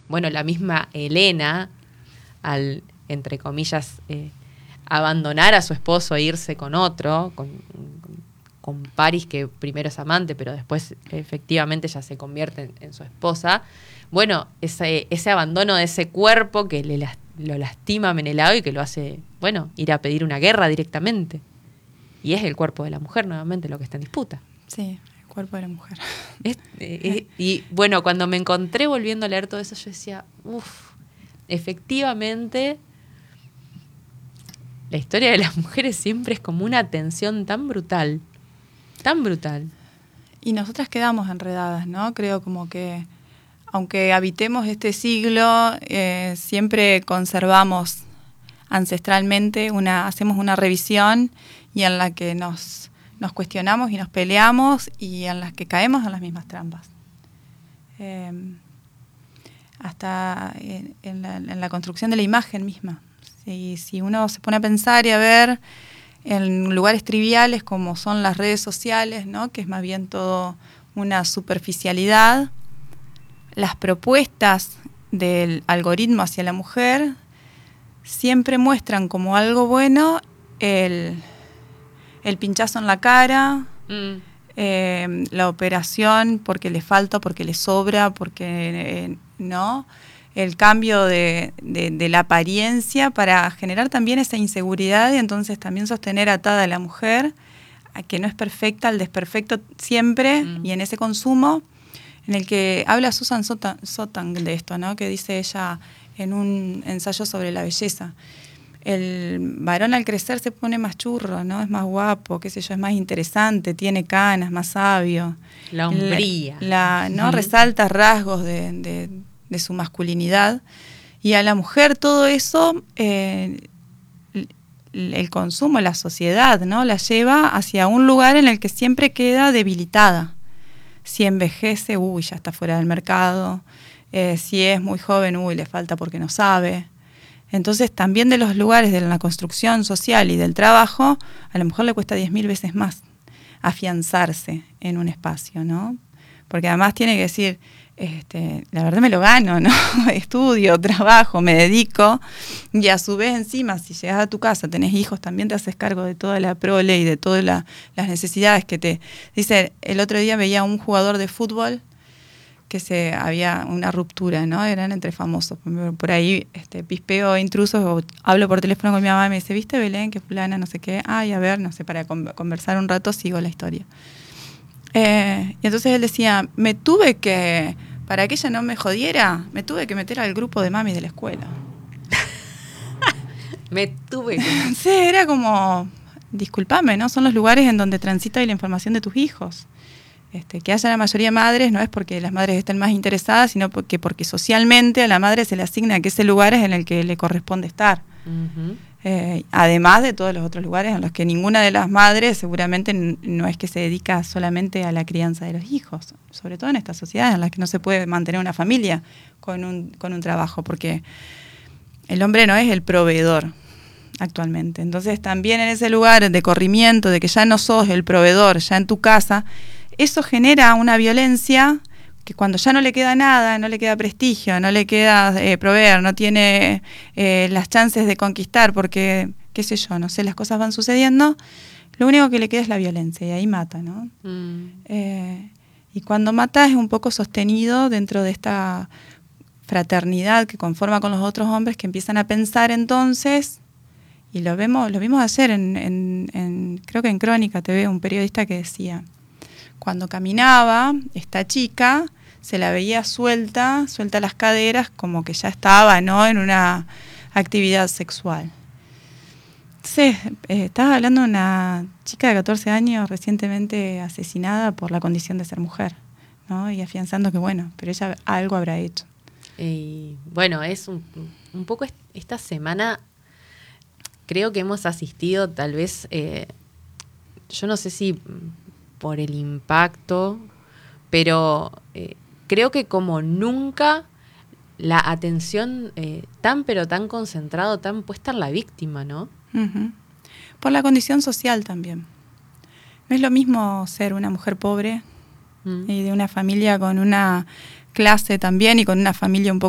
bueno, la misma Elena, al, entre comillas, abandonar a su esposo e irse con otro, con Paris, que primero es amante, pero después efectivamente ya se convierte en su esposa. Bueno, ese abandono de ese cuerpo que lo lastima a Menelao y que lo hace, bueno, ir a pedir una guerra directamente. Y es el cuerpo de la mujer nuevamente lo que está en disputa. Sí, el cuerpo de la mujer. Y bueno, cuando me encontré volviendo a leer todo eso, yo decía, efectivamente, la historia de las mujeres siempre es como una tensión tan brutal, tan brutal. Y nosotras quedamos enredadas, ¿no? Creo como que, aunque habitemos este siglo, siempre conservamos ancestralmente, hacemos una revisión y en la que nos cuestionamos y nos peleamos y en las que caemos en las mismas trampas. Hasta en la construcción de la imagen misma. Si uno se pone a pensar y a ver en lugares triviales como son las redes sociales, ¿no? Que es más bien todo una superficialidad, las propuestas del algoritmo hacia la mujer siempre muestran como algo bueno el pinchazo en la cara, la operación porque le falta, porque le sobra, porque no, el cambio de la apariencia para generar también esa inseguridad y entonces también sostener atada a la mujer a que no es perfecta, al desperfecto siempre, y en ese consumo en el que habla Susan Sontag de esto, ¿no? Que dice ella en un ensayo sobre la belleza. El varón al crecer se pone más churro, ¿no? Es más guapo, qué sé yo, es más interesante, tiene canas, más sabio. La hombría. ¿No? Resalta rasgos de su masculinidad. Y a la mujer todo eso, el consumo, la sociedad, ¿no? La lleva hacia un lugar en el que siempre queda debilitada. Si envejece, ya está fuera del mercado. Si es muy joven, le falta porque no sabe. Entonces también de los lugares de la construcción social y del trabajo, a lo mejor le cuesta 10.000 veces más afianzarse en un espacio, ¿no? Porque además tiene que decir, la verdad me lo gano, ¿no? Estudio, trabajo, me dedico, y a su vez encima, si llegas a tu casa, tenés hijos, también te haces cargo de toda la prole y de todas las necesidades que te... Dice, el otro día veía a un jugador de fútbol que había una ruptura, ¿no? Eran entre famosos. Por ahí pispeo intrusos o hablo por teléfono con mi mamá y me dice, ¿viste Belén? Que fulana, no sé qué. Ay, a ver, no sé, para conversar un rato sigo la historia. Y entonces él decía, para que ella no me jodiera, me tuve que meter al grupo de mami de la escuela. Sí, era como, discúlpame, ¿no? Son los lugares en donde transita la información de tus hijos. Que haya la mayoría de madres no es porque las madres estén más interesadas, sino porque socialmente a la madre se le asigna que ese lugar es en el que le corresponde estar. Uh-huh. Además de todos los otros lugares en los que ninguna de las madres seguramente no es que se dedica solamente a la crianza de los hijos, sobre todo en estas sociedades en las que no se puede mantener una familia con un trabajo, porque el hombre no es el proveedor actualmente. Entonces también en ese lugar de corrimiento, de que ya no sos el proveedor, ya en tu casa, eso genera una violencia que cuando ya no le queda nada, no le queda prestigio, no le queda proveer, no tiene las chances de conquistar porque, qué sé yo, no sé, las cosas van sucediendo, lo único que le queda es la violencia y ahí mata, ¿no? Y cuando mata es un poco sostenido dentro de esta fraternidad que conforma con los otros hombres que empiezan a pensar entonces, y lo vimos ayer creo que en Crónica TV, un periodista que decía, cuando caminaba, esta chica se la veía suelta las caderas, como que ya estaba, ¿no?, en una actividad sexual. Sí, estaba hablando de una chica de 14 años recientemente asesinada por la condición de ser mujer, ¿no? Y afianzando que, bueno, pero ella algo habrá hecho. Bueno, es un poco esta semana, creo que hemos asistido tal vez, yo no sé si por el impacto, pero creo que como nunca la atención tan concentrado, tan puesta en la víctima, ¿no? Uh-huh. Por la condición social también. No es lo mismo ser una mujer pobre y de una familia con una clase también y con una familia un poco